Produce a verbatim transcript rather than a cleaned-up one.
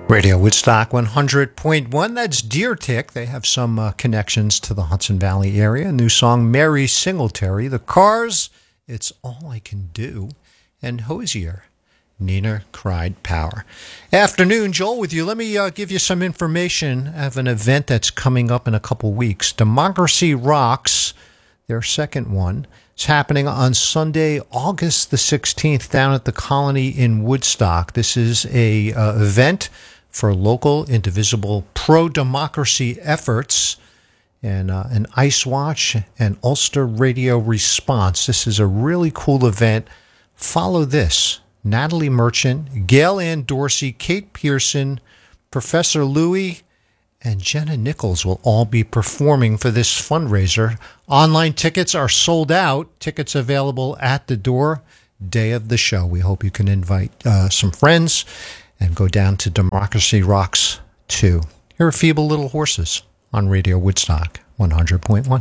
Radio Woodstock one hundred point one. That's Deer Tick. They have some uh, connections to the Hudson Valley area. New song, Mary Singletary. The Cars, It's All I Can Do. And Hosier, Nina Cried Power. Afternoon, Joel with you. Let me uh, give you some information of an event that's coming up in a couple weeks. Democracy Rocks, their second one. It's happening on Sunday, August the sixteenth, down at the Colony in Woodstock. This is a uh, event for local, indivisible, pro-democracy efforts, and uh, an Ice Watch and Ulster Radio response. This is a really cool event. Follow this. Natalie Merchant, Gail Ann Dorsey, Kate Pearson, Professor Louie, and Jenna Nichols will all be performing for this fundraiser. Online tickets are sold out. Tickets available at the door day of the show. We hope you can invite uh, some friends and go down to Democracy Rocks two. Here are Feeble Little Horses on Radio Woodstock one hundred point one.